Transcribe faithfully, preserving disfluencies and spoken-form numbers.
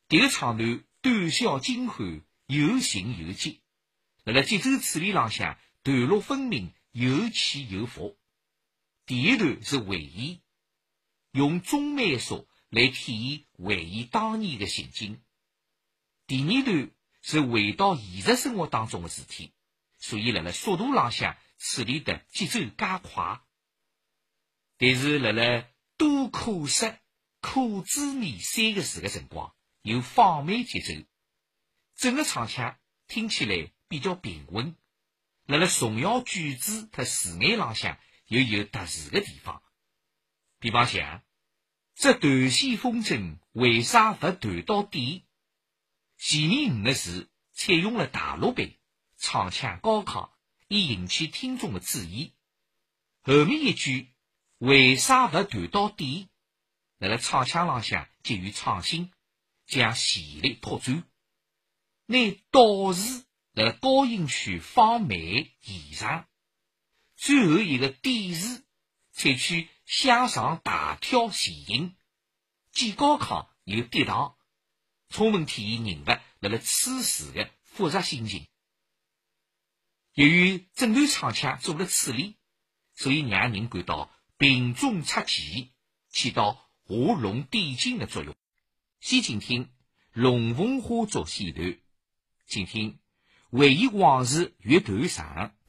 迭个唱段短小精悍，有情有节，辣辣节奏处理浪向段落分明，有起有伏。第一段是回忆，用中慢速来体现回忆当年的情景。第二段是回到现实生活当中的事体，所以辣辣速度浪向处理的节奏加快。但是辣辣多可失、可知迷三个字的辰光，有放慢节奏，整个唱腔听起来比较平稳。辣辣重要句子和字眼浪向又有特殊的地方。比方像这断线风筝为啥不断到底？前面五个字采用了大陆版，唱腔高亢，以引起听众的注意。后面一句为啥不断到底？辣辣唱腔浪向给予创新，将旋律拓展。拿倒字辣辣高音区放慢延长，最后一个底字采取向上大跳前音，既高亢又跌宕，充分体现人物辣辣此时的复杂心情。由于整段唱腔做了处理，所以让人感到平中出奇，起到画龙点睛的作用。先请听《龙凤花烛》线段，请听回忆往事越断肠。